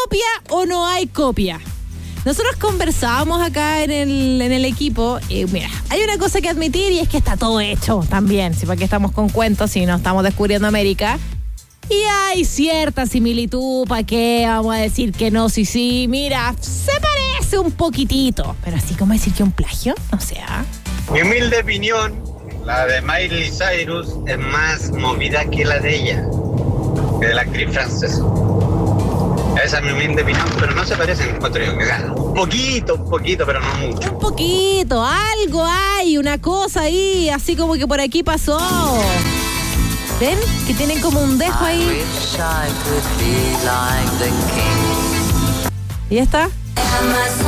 copia o no hay copia? Nosotros conversábamos acá en el equipo y mira, hay una cosa que admitir y es que está todo hecho también. Si para qué estamos con cuentos si no estamos descubriendo América. Y hay cierta similitud, ¿para qué vamos a decir que no? Sí, mira, se parece un poquitito. Pero así como decir que un plagio, no sé. Mi humilde opinión, la de Miley Cyrus es más movida que la de ella, que de la actriz francesa. Esa es mi humilde opinión, pero no se parecen, encuentro yo. Un poquito, pero no mucho. Un poquito, algo hay, una cosa ahí, así como que por aquí pasó. ¿Ven? Que tienen como un dejo ahí. ¿Y esta?